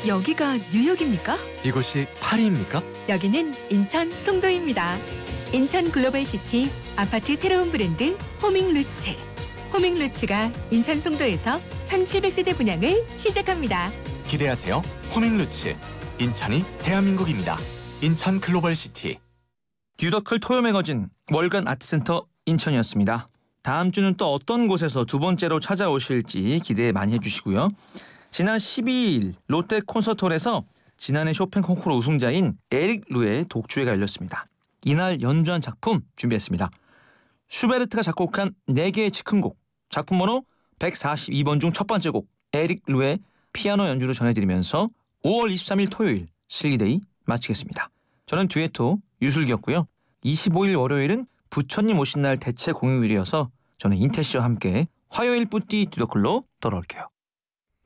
여기가 뉴욕입니까? 이곳이 파리입니까? 여기는 인천 송도입니다. 인천 글로벌시티 아파트 새로운 브랜드 호밍루츠. 호밍루츠가 인천 송도에서 1700세대 분양을 시작합니다. 기대하세요. 호밍루츠. 인천이 대한민국입니다. 인천 글로벌시티. 뉴더클 토요 매거진 월간 아트센터 인천이었습니다. 다음 주는 또 어떤 곳에서 두 번째로 찾아오실지 기대 많이 해주시고요. 지난 12일 롯데 콘서트홀에서 지난해 쇼팽 콩쿠르 우승자인 에릭 루의 독주회가 열렸습니다. 이날 연주한 작품 준비했습니다. 슈베르트가 작곡한 4개의 즉흥곡, 작품 번호 142번 중 첫 번째 곡 에릭 루의 피아노 연주를 전해드리면서 5월 23일 토요일 슬기데이 마치겠습니다. 저는 듀에토 유슬기였고요. 25일 월요일은 부처님 오신 날 대체 공휴일이어서 저는 인태 씨와 함께 화요일 뿌띠 듀더클로 돌아올게요.